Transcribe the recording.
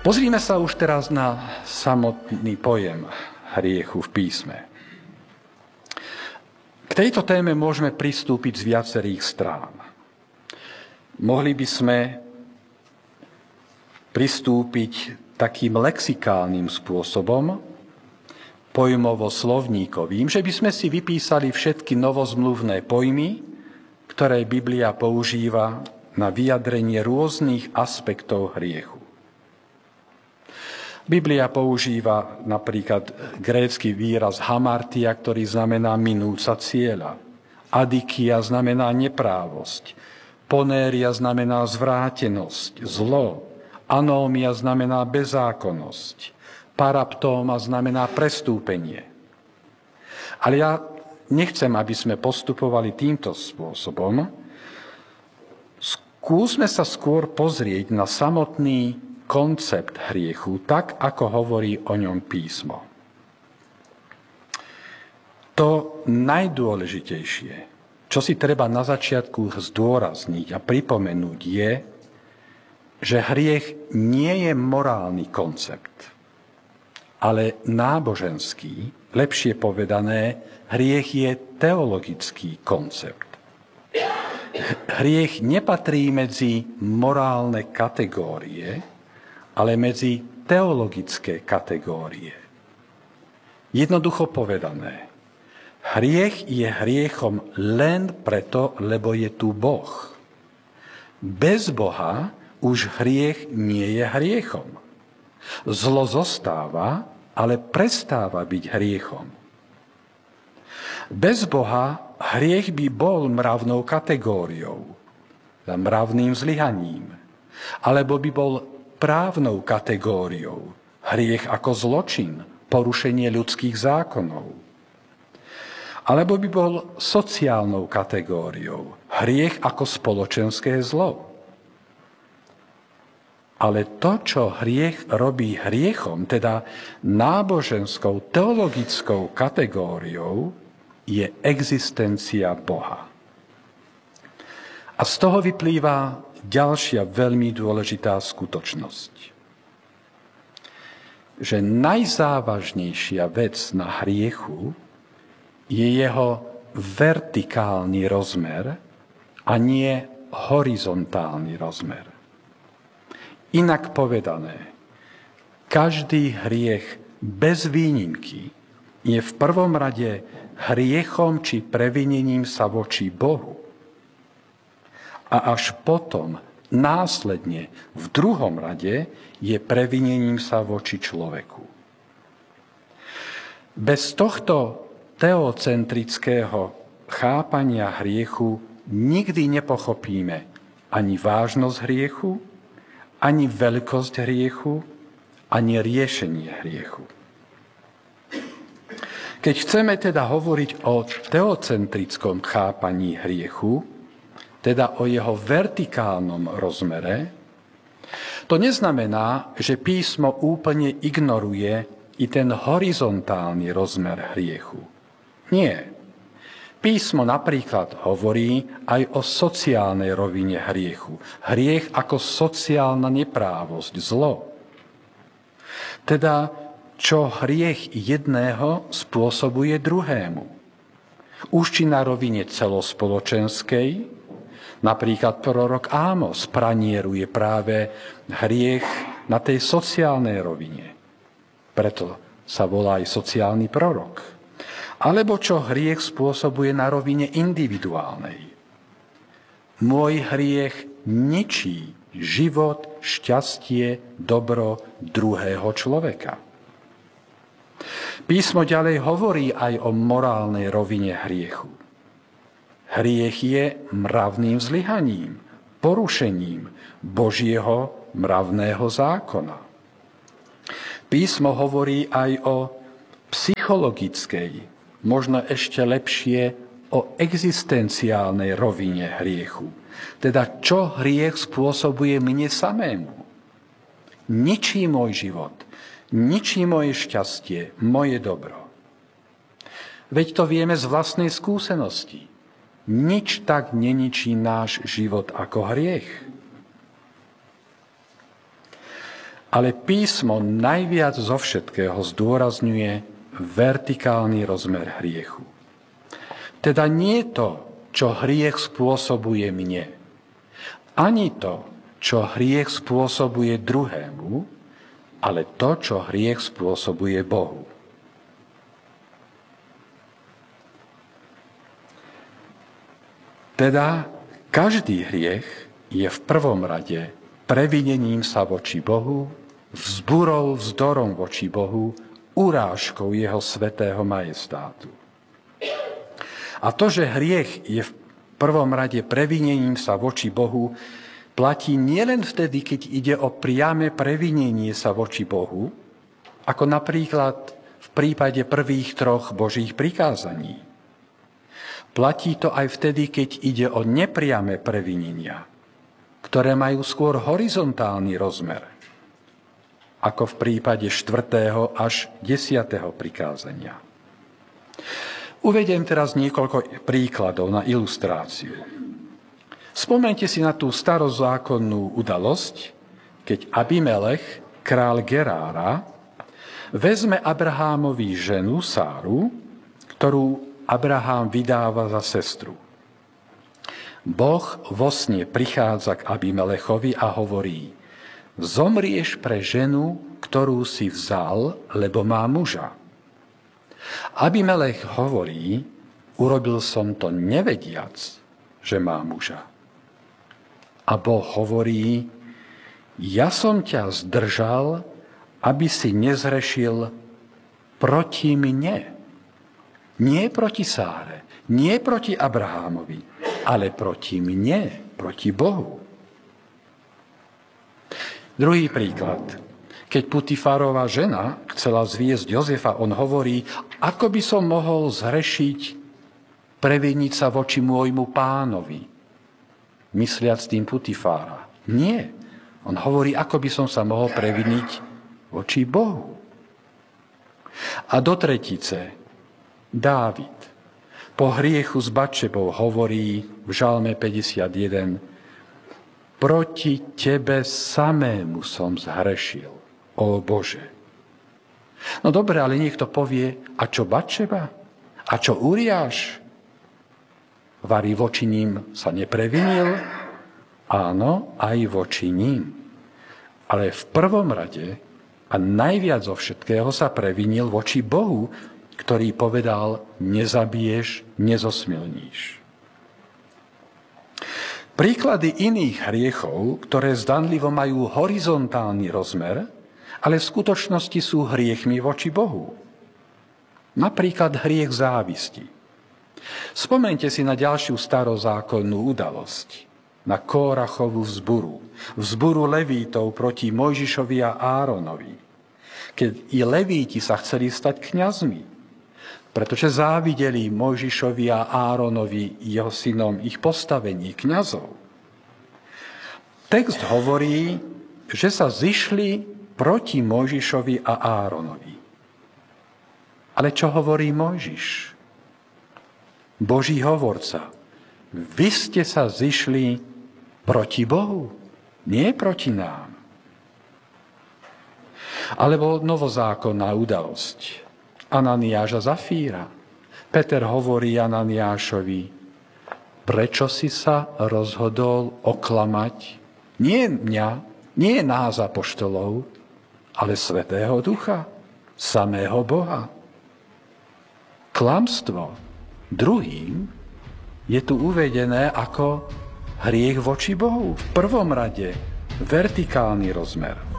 Pozrime sa už teraz na samotný pojem hriechu v písme. K tejto téme môžeme pristúpiť z viacerých strán. Mohli by sme pristúpiť takým lexikálnym spôsobom, pojmovo-slovníkovým, že by sme si vypísali všetky novozmluvné pojmy, ktoré Biblia používa na vyjadrenie rôznych aspektov hriechu. Biblia používa napríklad grécky výraz hamartia, ktorý znamená minúca cieľa. Adikia znamená neprávosť. Ponéria znamená zvrátenosť, zlo. Anómia znamená bezzákonnosť. Paraptóma znamená prestúpenie. Ale ja nechcem, aby sme postupovali týmto spôsobom. Skúsme sa skôr pozrieť na samotný koncept hriechu, tak ako hovorí o ňom písmo. To najdôležitejšie, čo si treba na začiatku zdôrazniť a pripomenúť, je, že hriech nie je morálny koncept, ale náboženský, lepšie povedané, hriech je teologický koncept. Hriech nepatrí medzi morálne kategórie, ale medzi teologické kategórie. Jednoducho povedané, hriech je hriechom len preto, lebo je tu Boh. Bez Boha už hriech nie je hriechom. Zlo zostáva, ale prestáva byť hriechom. Bez Boha hriech by bol mravnou kategóriou, mravným zlyhaním, alebo by bol právnou kategóriou, hriech ako zločin, porušenie ľudských zákonov. Alebo by bol sociálnou kategóriou, hriech ako spoločenské zlo. Ale to, čo hriech robí hriechom, teda náboženskou, teologickou kategóriou, je existencia Boha. A z toho vyplýva ďalšia veľmi dôležitá skutočnosť. Že najzávažnejšia vec na hriechu je jeho vertikálny rozmer a nie horizontálny rozmer. Inak povedané, každý hriech bez výnimky je v prvom rade hriechom či previnením sa voči Bohu. A až potom, následne, v druhom rade, je previnením sa voči človeku. Bez tohto teocentrického chápania hriechu nikdy nepochopíme ani vážnosť hriechu, ani veľkosť hriechu, ani riešenie hriechu. Keď chceme teda hovoriť o teocentrickom chápaní hriechu, teda o jeho vertikálnom rozmere, to neznamená, že písmo úplne ignoruje i ten horizontálny rozmer hriechu. Nie. Písmo napríklad hovorí aj o sociálnej rovine hriechu. Hriech ako sociálna neprávosť, zlo. Teda, čo hriech jedného spôsobuje druhému. Už či na rovine celospoločenskej, napríklad prorok Ámos pranieruje práve hriech na tej sociálnej rovine. Preto sa volá aj sociálny prorok. Alebo čo hriech spôsobuje na rovine individuálnej. Môj hriech ničí život, šťastie, dobro druhého človeka. Písmo ďalej hovorí aj o morálnej rovine hriechu. Hriech je mravným zlyhaním, porušením Božieho mravného zákona. Písmo hovorí aj o psychologickej, možno ešte lepšie o existenciálnej rovine hriechu. Teda čo hriech spôsobuje mne samému. Ničí môj život, ničí moje šťastie, moje dobro. Veď to vieme z vlastnej skúsenosti. Nič tak neničí náš život ako hriech. Ale písmo najviac zo všetkého zdôrazňuje vertikálny rozmer hriechu. Teda nie to, čo hriech spôsobuje mne, ani to, čo hriech spôsobuje druhému, ale to, čo hriech spôsobuje Bohu. Teda každý hriech je v prvom rade previnením sa voči Bohu, vzburou vzdorom voči Bohu, urážkou jeho svätého majestátu. A to, že hriech je v prvom rade previnením sa voči Bohu, platí nielen vtedy, keď ide o priame previnenie sa voči Bohu, ako napríklad v prípade prvých 3 Božích prikázaní. Platí to aj vtedy, keď ide o nepriame previnenia, ktoré majú skôr horizontálny rozmer, ako v prípade 4. až 10. prikázania. Uvediem teraz niekoľko príkladov na ilustráciu. Spomeňte si na tú starozákonnú udalosť, keď Abimelech, král Gerára, vezme Abrahámovi ženu Sáru, ktorú Abrahám vydáva za sestru. Boh vo sne prichádza k Abimelechovi a hovorí: zomrieš pre ženu, ktorú si vzal, lebo má muža. Abimelech hovorí: urobil som to nevediac, že má muža. A Boh hovorí: ja som ťa zdržal, aby si nezrešil proti mne. Nie proti Sáre, nie proti Abrahámovi, ale proti mne, proti Bohu. Druhý príklad. Keď Putifárová žena chcela zviesť Jozefa, on hovorí: ako by som mohol zhrešiť, previniť sa voči môjmu pánovi, mysliac tým Putifára. Nie. On hovorí, ako by som sa mohol previniť voči Bohu. A do tretice Dávid po hriechu s Batšebou hovorí v Žalme 51: proti tebe samému som zhrešil, ó Bože. No dobre, ale niekto povie: a čo Batšeba? A čo Uriáš? Vari voči ním sa neprevinil? Áno, aj voči ním. Ale v prvom rade a najviac zo všetkého sa previnil voči Bohu, ktorý povedal: nezabiješ, nezosmilníš. Príklady iných hriechov, ktoré zdanlivo majú horizontálny rozmer, ale v skutočnosti sú hriechmi voči Bohu. Napríklad hriech závisti. Spomeňte si na ďalšiu starozákonnú udalosť, na Kórachovú vzburu Levítov proti Mojžišovi a Áronovi, keď i Levíti sa chceli stať kňazmi, pretože závideli Mojžišovi a Áronovi, jeho synom, ich postavenie kňazov. Text hovorí, že sa zišli proti Mojžišovi a Áronovi. Ale čo hovorí Mojžiš? Boží hovorca: vy ste sa zišli proti Bohu, nie proti nám. Alebo novozákonná udalosť Ananiáš a Zafíra. Peter hovorí Ananiášovi: prečo si sa rozhodol oklamať nie mňa, nie nás apoštolov, ale Svätého Ducha, samého Boha? Klamstvo druhým je tu uvedené ako hriech voči Bohu. V prvom rade vertikálny rozmer,